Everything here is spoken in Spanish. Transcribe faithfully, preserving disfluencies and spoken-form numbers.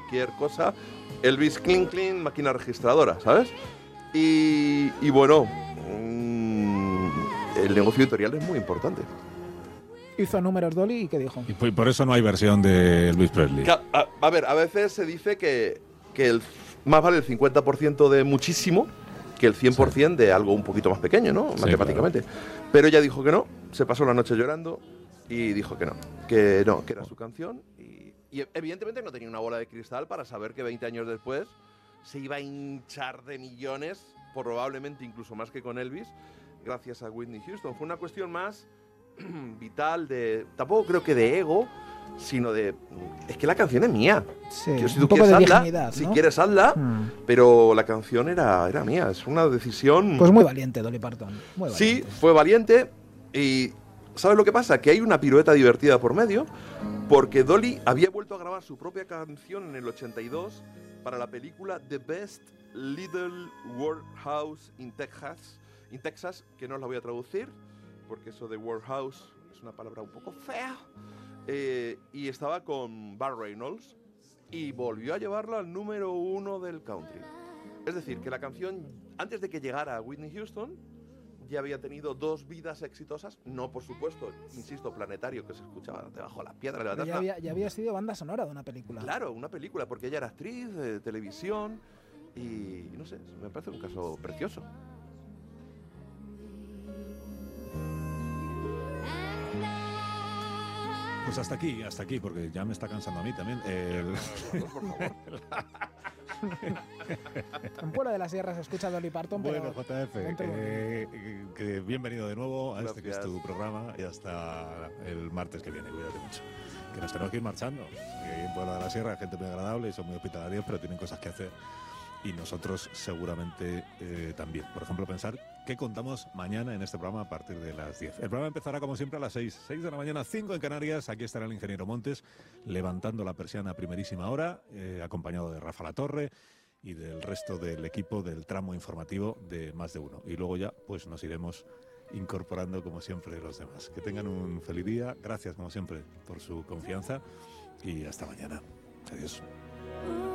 cualquier cosa, Elvis clean clean, máquina registradora, ¿sabes? Y, y bueno, mmm, el negocio editorial es muy importante. Hizo números Dolly y ¿qué dijo? Y por, por eso no hay versión de Elvis Presley. A, a, a ver, a veces se dice que, que el, más vale el cincuenta por ciento de muchísimo que el cien por ciento sí. de algo un poquito más pequeño, ¿no? Sí, matemáticamente. Claro. Pero ella dijo que no, se pasó la noche llorando y dijo que no, que no, que era su canción. Y, y evidentemente no tenía una bola de cristal para saber que veinte años después se iba a hinchar de millones, probablemente incluso más que con Elvis, gracias a Whitney Houston. Fue una cuestión más vital, de tampoco creo que de ego, sino de es que la canción es mía. Sí, que si un tú poco quieres de hazla, dignidad, ¿no? si quieres hazla, hmm. pero la canción era, era mía. Es una decisión. Pues muy valiente, Dolly Parton. Muy sí, fue valiente. Y ¿sabes lo que pasa? Que hay una pirueta divertida por medio, porque Dolly había vuelto a grabar su propia canción en el ochenta y dos para la película The Best Little Workhouse in Texas, in Texas, que no os la voy a traducir, porque eso de workhouse es una palabra un poco fea. Eh, y estaba con Burt Reynolds y volvió a llevarla al número uno del country. Es decir, que la canción, antes de que llegara a Whitney Houston, ya había tenido dos vidas exitosas. No, por supuesto, insisto, Planetario, que se escuchaba debajo de las piedras. Ya había, ya había sido banda sonora de una película. Claro, una película, porque ella era actriz de televisión y, no sé, me parece un caso precioso. Pues hasta aquí, hasta aquí, porque ya me está cansando a mí también. El... Por favor. En Puebla de la Sierra se escucha Dolly Parton, bueno, pero... J F, eh, que bienvenido de nuevo a Gracias. Este que es tu programa y hasta el martes que viene. Cuídate mucho. Que nos tenemos que ir marchando. Que en Puebla de la Sierra hay gente muy agradable y son muy hospitalarios, pero tienen cosas que hacer. Y nosotros seguramente eh, también. Por ejemplo, pensar qué contamos mañana en este programa a partir de las diez. El programa empezará como siempre a las seis. seis de la mañana, cinco en Canarias. Aquí estará el ingeniero Montes levantando la persiana a primerísima hora, eh, acompañado de Rafa Latorre y del resto del equipo del tramo informativo de Más de Uno. Y luego ya pues nos iremos incorporando como siempre los demás. Que tengan un feliz día. Gracias como siempre por su confianza y hasta mañana. Adiós.